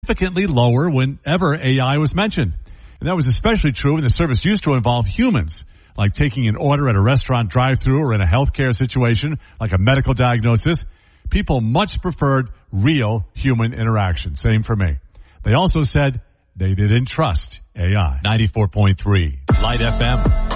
significantly lower whenever AI was mentioned. And that was especially true when the service used to involve humans, like taking an order at a restaurant drive-thru or in a healthcare situation, like a medical diagnosis. People much preferred real human interaction. Same for me. They also said they didn't trust AI. 94.3 Light FM.